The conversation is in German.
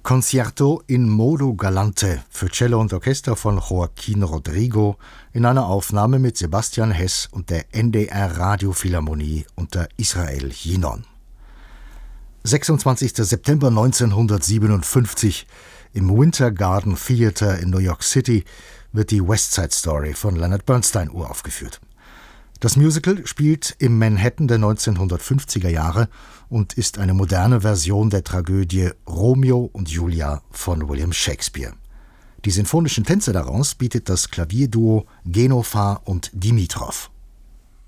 Concerto in Modo Galante für Cello und Orchester von Joaquín Rodrigo in einer Aufnahme mit Sebastian Hess und der NDR Radiophilharmonie unter Israel Yinon. 26. September 1957 im Winter Garden Theater in New York City wird die West Side Story von Leonard Bernstein uraufgeführt. Das Musical spielt im Manhattan der 1950er Jahre und ist eine moderne Version der Tragödie Romeo und Julia von William Shakespeare. Die sinfonischen Tänze daraus bietet das Klavierduo Genofar und Dimitrov.